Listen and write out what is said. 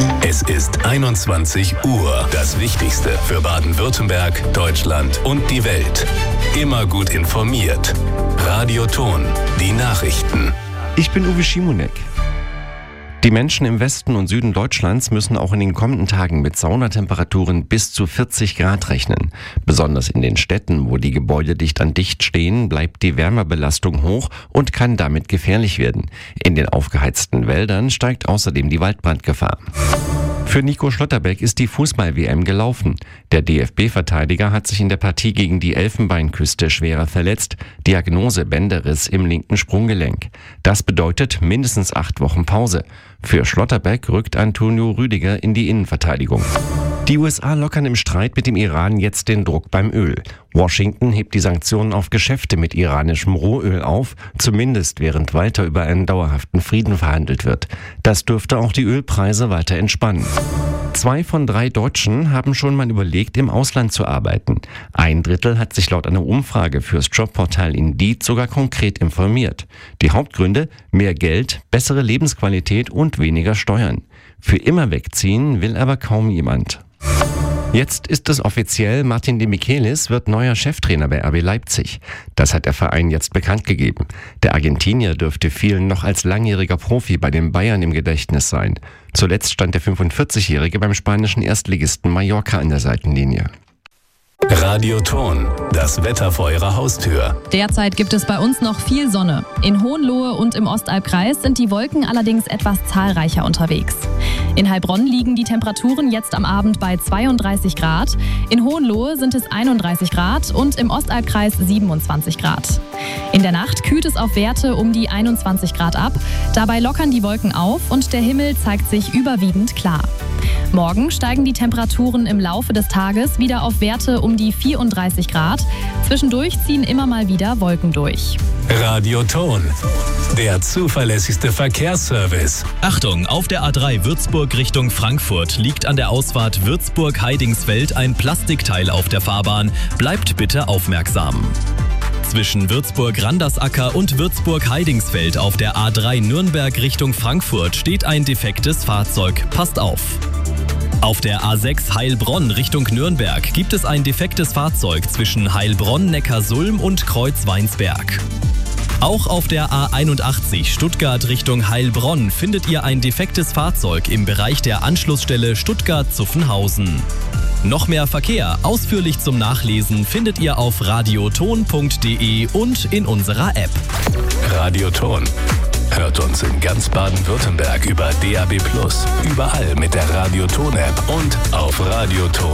Es ist 21 Uhr. Das Wichtigste für Baden-Württemberg, Deutschland und die Welt. Immer gut informiert. Radio Ton, die Nachrichten. Ich bin Uwe Schimonek. Die Menschen im Westen und Süden Deutschlands müssen auch in den kommenden Tagen mit Saunatemperaturen bis zu 40 Grad rechnen. Besonders in den Städten, wo die Gebäude dicht an dicht stehen, bleibt die Wärmebelastung hoch und kann damit gefährlich werden. In den aufgeheizten Wäldern steigt außerdem die Waldbrandgefahr. Für Nico Schlotterbeck ist die Fußball-WM gelaufen. Der DFB-Verteidiger hat sich in der Partie gegen die Elfenbeinküste schwerer verletzt. Diagnose Bänderriss im linken Sprunggelenk. Das bedeutet mindestens 8 Wochen Pause. Für Schlotterbeck rückt Antonio Rüdiger in die Innenverteidigung. Die USA lockern im Streit mit dem Iran jetzt den Druck beim Öl. Washington hebt die Sanktionen auf Geschäfte mit iranischem Rohöl auf, zumindest während weiter über einen dauerhaften Frieden verhandelt wird. Das dürfte auch die Ölpreise weiter entspannen. 2 von 3 Deutschen haben schon mal überlegt, im Ausland zu arbeiten. 1/3 hat sich laut einer Umfrage fürs Jobportal Indeed sogar konkret informiert. Die Hauptgründe: mehr Geld, bessere Lebensqualität und weniger Steuern. Für immer wegziehen will aber kaum jemand. Jetzt ist es offiziell, Martin de Michelis wird neuer Cheftrainer bei RB Leipzig. Das hat der Verein jetzt bekannt gegeben. Der Argentinier dürfte vielen noch als langjähriger Profi bei den Bayern im Gedächtnis sein. Zuletzt stand der 45-Jährige beim spanischen Erstligisten Mallorca an der Seitenlinie. Radio Ton, das Wetter vor Ihrer Haustür. Derzeit gibt es bei uns noch viel Sonne. In Hohenlohe und im Ostalbkreis sind die Wolken allerdings etwas zahlreicher unterwegs. In Heilbronn liegen die Temperaturen jetzt am Abend bei 32 Grad. In Hohenlohe sind es 31 Grad und im Ostalbkreis 27 Grad. In der Nacht kühlt es auf Werte um die 21 Grad ab. Dabei lockern die Wolken auf und der Himmel zeigt sich überwiegend klar. Morgen steigen die Temperaturen im Laufe des Tages wieder auf Werte um die 34 Grad. Zwischendurch ziehen immer mal wieder Wolken durch. Radio Ton, der zuverlässigste Verkehrsservice. Achtung, auf der A3 Würzburg Richtung Frankfurt liegt an der Ausfahrt Würzburg-Heidingsfeld ein Plastikteil auf der Fahrbahn. Bleibt bitte aufmerksam. Zwischen Würzburg-Randersacker und Würzburg-Heidingsfeld auf der A3 Nürnberg Richtung Frankfurt steht ein defektes Fahrzeug. Passt auf! Auf der A6 Heilbronn Richtung Nürnberg gibt es ein defektes Fahrzeug zwischen Heilbronn-Neckarsulm und Kreuz-Weinsberg. Auch auf der A81 Stuttgart Richtung Heilbronn findet ihr ein defektes Fahrzeug im Bereich der Anschlussstelle Stuttgart-Zuffenhausen. Noch mehr Verkehr ausführlich zum Nachlesen findet ihr auf radioton.de und in unserer App. Radio Ton. Hört uns in ganz Baden-Württemberg über DAB+, überall mit der Radio Ton App und auf radioton.de.